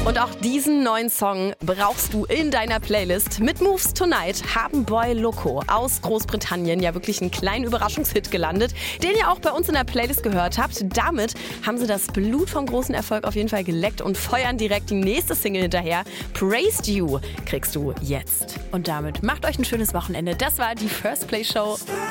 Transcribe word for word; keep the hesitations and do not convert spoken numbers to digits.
Und auch diesen neuen Song brauchst du in deiner Playlist. Mit Moves Tonight haben Boy Loco aus Großbritannien ja wirklich einen kleinen Überraschungshit gelandet, den ihr auch bei uns in der Playlist gehört habt. Damit haben sie das Blut vom großen Erfolg auf jeden Fall geleckt und feuern direkt die nächste Single hinterher. Praised You kriegst du jetzt. Und damit macht euch ein schönes Wochenende. Das war die First Play Show.